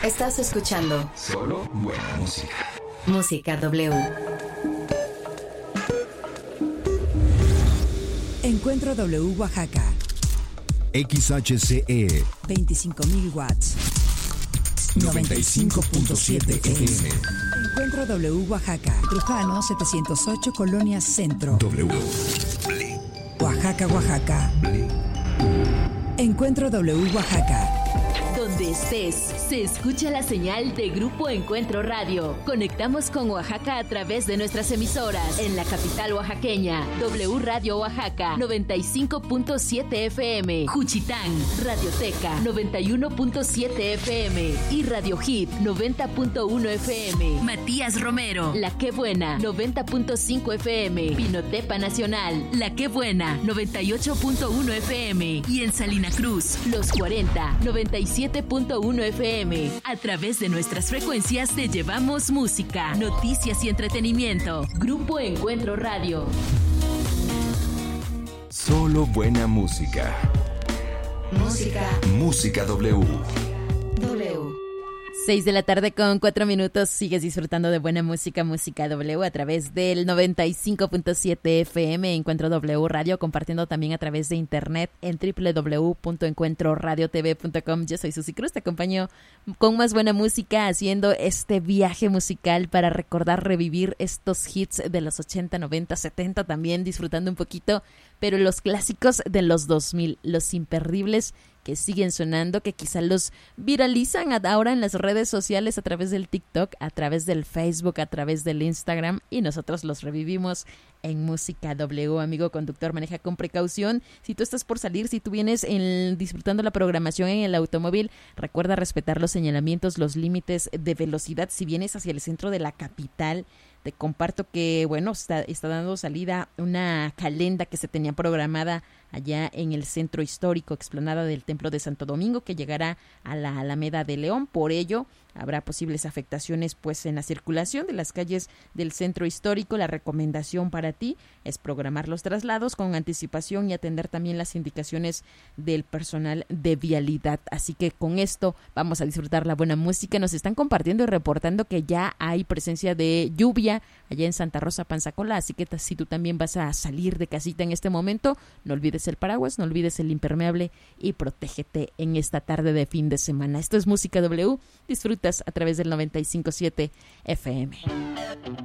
Estás escuchando solo buena música. Música W. Encuentro W Oaxaca. XHCE 25.000 watts. 95.7 FM. Encuentro W Oaxaca. Trujano 708 Colonia Centro. W. Oaxaca, Oaxaca. Encuentro W Oaxaca. Donde estés, se escucha la señal de Grupo Encuentro Radio. Conectamos con Oaxaca a través de nuestras emisoras. En la capital oaxaqueña, W Radio Oaxaca, 95.7 FM. Juchitán, Radioteca, 91.7 FM. Y Radio Hit, 90.1 FM. Matías Romero, La Qué Buena, 90.5 FM. Pinotepa Nacional, La Qué Buena, 98.1 FM. Y en Salina Cruz, Los 40, 97.1 FM. A través de nuestras frecuencias te llevamos música, noticias y entretenimiento. Grupo Encuentro Radio. Solo buena música. Música W. 6 de la tarde con 4 minutos. Sigues disfrutando de buena música, Música W, a través del 95.7 FM, Encuentro W Radio, compartiendo también a través de internet en www.encuentroradiotv.com. Yo soy Susi Cruz, te acompaño con más buena música, haciendo este viaje musical para recordar, revivir estos hits de los 80, 90, 70, también disfrutando un poquito, pero los clásicos de los 2000, los imperdibles que siguen sonando, que quizá los viralizan ahora en las redes sociales a través del TikTok, a través del Facebook, a través del Instagram, y nosotros los revivimos en Música W. Amigo conductor, maneja con precaución. Si tú estás por salir, si tú vienes disfrutando la programación en el automóvil, recuerda respetar los señalamientos, los límites de velocidad. Si vienes hacia el centro de la capital, te comparto que, bueno, está dando salida una calenda que se tenía programada allá en el centro histórico, explanada del Templo de Santo Domingo, que llegará a la Alameda de León. Por ello, habrá posibles afectaciones pues en la circulación de las calles del centro histórico. La recomendación para ti es programar los traslados con anticipación y atender también las indicaciones del personal de vialidad. Así que con esto vamos a disfrutar la buena música. Nos están compartiendo y reportando que ya hay presencia de lluvia allá en Santa Rosa, Panzacola, así que si tú también vas a salir de casita en este momento, no olvides el paraguas, no olvides el impermeable y protégete en esta tarde de fin de semana. Esto es Música W, disfrutas a través del 95.7 FM.